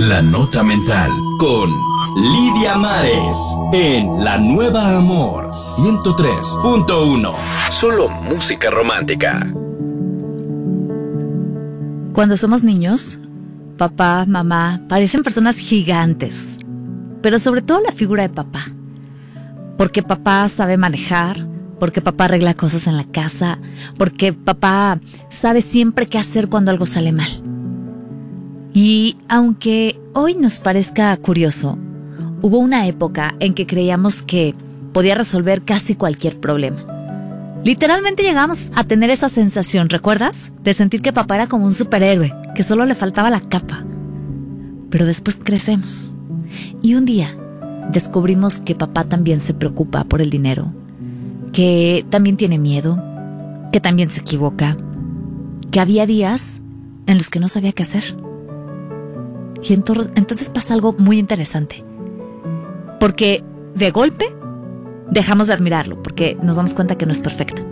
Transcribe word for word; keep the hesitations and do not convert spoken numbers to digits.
La Nota Mental con Lidia Mares en La Nueva Amor ciento tres punto uno. Solo música romántica. Cuando somos niños, papá, mamá parecen personas gigantes, pero sobre todo la figura de papá. Porque papá sabe manejar, porque papá arregla cosas en la casa, porque papá sabe siempre qué hacer cuando algo sale mal. Y aunque hoy nos parezca curioso, hubo una época en que creíamos que podía resolver casi cualquier problema. Literalmente llegamos a tener esa sensación, ¿recuerdas? De sentir que papá era como un superhéroe, que solo le faltaba la capa. Pero después crecemos. Y un día descubrimos que papá también se preocupa por el dinero, que también tiene miedo, que también se equivoca, que había días en los que no sabía qué hacer. Y entonces, entonces pasa algo muy interesante, porque de golpe dejamos de admirarlo, porque nos damos cuenta que no es perfecto.